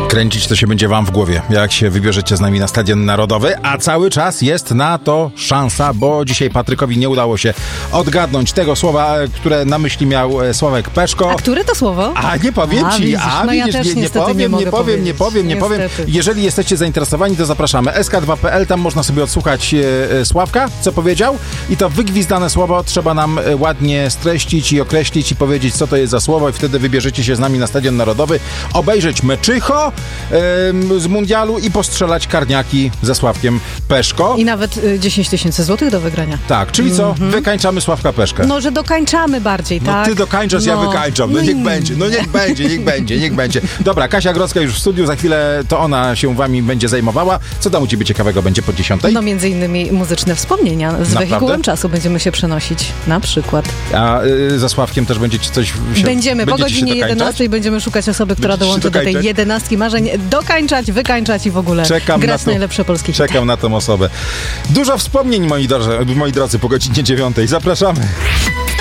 Kręcić to się będzie wam w głowie, jak się wybierzecie z nami na Stadion Narodowy, a cały czas jest na to szansa, bo dzisiaj Patrykowi nie udało się odgadnąć tego słowa, które na myśli miał Sławek Peszko. A które to słowo? A nie powiem ci, widzisz, no widzisz, ja też nie powiem. Jeżeli jesteście zainteresowani, to zapraszamy. sk2.pl, tam można sobie odsłuchać Sławka, co powiedział, i to wygwizdane słowo trzeba nam ładnie streścić i określić i powiedzieć, co to jest za słowo, i wtedy wybierzecie się z nami na Stadion Narodowy, obejrzeć meczycho z mundialu i postrzelać karniaki ze Sławkiem Peszko. I nawet 10 000 złotych do wygrania. Tak, czyli co? Wykańczamy Sławka Peszkę. No, że dokańczamy bardziej, tak? No ty dokańczasz, ja wykańczam. No niech będzie. niech będzie. Dobra, Kasia Grodzka już w studiu, za chwilę to ona się wami będzie zajmowała. Co tam u ciebie ciekawego będzie po 10? No między innymi muzyczne wspomnienia. Z wehikułem czasu będziemy się przenosić, na przykład. A za Sławkiem też będziecie coś... Będziemy po godzinie 11 będziemy szukać osoby, która dołączy do tej 11 marzeń. Dokańczać, wykańczać i w ogóle grać najlepsze polskie hity. Czekam na tą osobę. Dużo wspomnień, moi drodzy, po godzinie 9. Zapraszamy.